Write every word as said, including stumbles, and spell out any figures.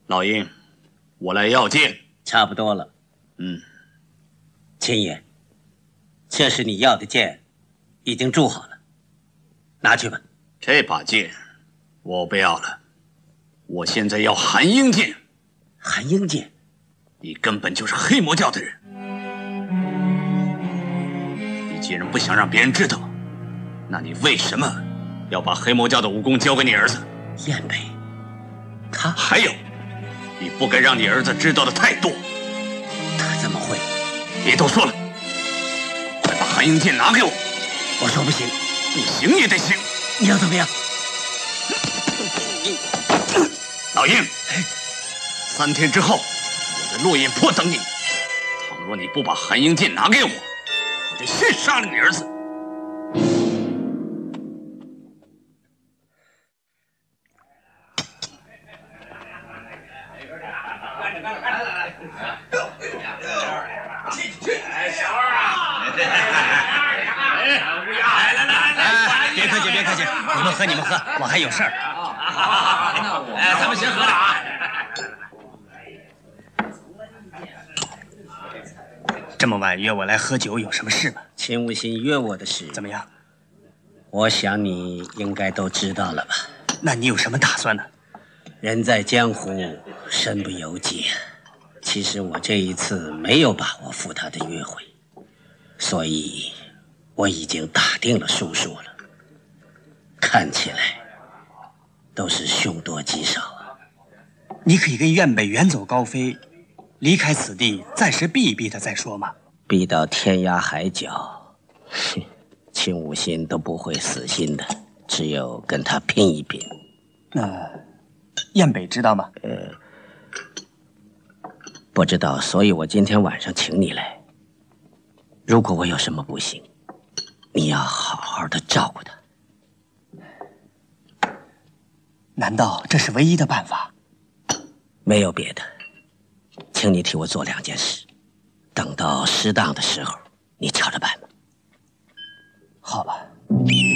老鹰，我来要剑。 差不多了。 嗯， 秦爷，这是你要的剑，已经铸好了，拿去吧。 这把剑我不要了，我现在要寒鹰剑。 寒鹰剑？ 你根本就是黑魔教的人。你既然不想让别人知道，那你为什么要把黑魔教的武功交给你儿子？ 燕北，他还有，你不该让你儿子知道的太多。 他怎么会？ 别多说了，快把寒鹰剑拿给我！ 我说不行， 不行也得行。 你要怎么样？ 老鹰，三天之后，我在落雁坡等你。倘若你不把寒鹰剑拿给我，我就先杀了你儿子。 别客气，别客气，你们喝，你们喝，我还有事儿。 哎，咱们先喝了啊。 这么晚约我来喝酒，有什么事吗？ 秦无心约我的事， 怎么样？ 我想你应该都知道了吧？ 那你有什么打算呢？ 人在江湖，身不由己。其实我这一次没有把握赴他的约会，所以我已经打定了输数了。看起来都是凶多吉少啊。 你可以跟苑北远走高飞，离开此地，暂时避一避他再说嘛。 逼到天涯海角，秦无心都不会死心的，只有跟他拼一拼。 那燕北知道吗？ 呃，不知道，所以我今天晚上请你来。如果我有什么不行，你要好好的照顾他。 难道这是唯一的办法？ 没有别的，请你替我做两件事，等到适当的时候，你瞧着办吧。 好吧。